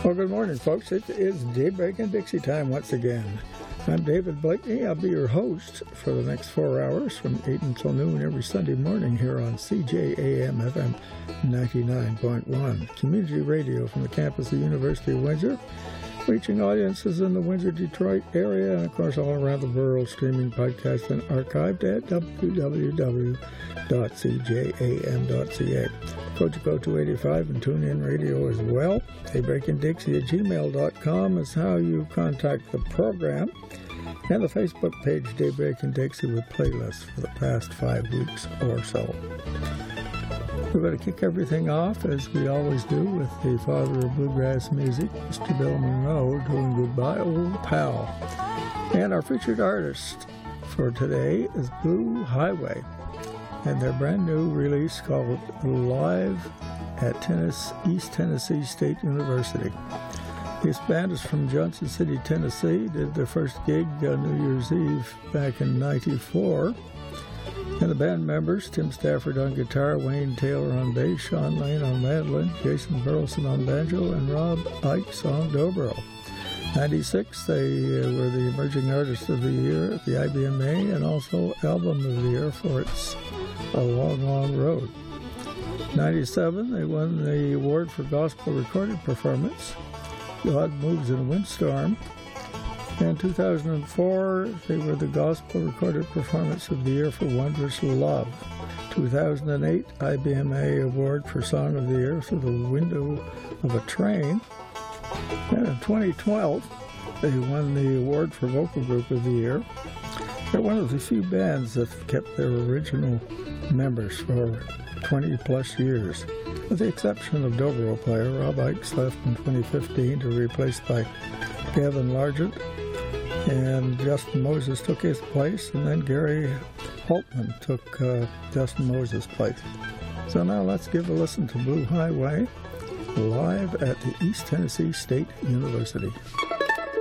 Well, good morning, folks. It is Daybreak and Dixie time once again. I'm David Blakeney. I'll be your host for the next 4 hours from 8 until noon every Sunday morning here on CJAM FM 99.1, community radio from the campus of the University of Windsor, reaching audiences in the Windsor-Detroit area and, of course, all around the world, streaming, podcast, and archived at www.cjam.ca. Cogeco 285 and TuneIn Radio as well. DaybreakandDixie@gmail.com is how you contact the program. And the Facebook page, Daybreak and Dixie, with playlists for the past 5 weeks or so. We're going to kick everything off, as we always do, with the father of bluegrass music, Mr. Bill Monroe, doing Goodbye Old Pal. And our featured artist for today is Blue Highway, and their brand new release called Live at East Tennessee State University. This band is from Johnson City, Tennessee, did their first gig on New Year's Eve back in '94. And the band members, Tim Stafford on guitar, Wayne Taylor on bass, Sean Lane on mandolin, Jason Burleson on banjo, and Rob Ikes on dobro. '96, they were the Emerging Artist of the Year at the IBMA and also Album of the Year for its A Long, Long Road. '97, they won the award for Gospel Recorded Performance, God Moves in a Windstorm. And 2004, they were the Gospel Recorded Performance of the Year for Wondrous Love. 2008, IBMA Award for Song of the Year through the Window of a Train. And in 2012, they won the award for Vocal Group of the Year. They're one of the few bands that have kept their original members for 20-plus years. With the exception of dobro player Rob Ikes left in 2015 to be replaced by Gavin Largent, and Justin Moses took his place, and then Gary Holtman took Justin Moses' place. So now let's give a listen to Blue Highway live at the East Tennessee State University.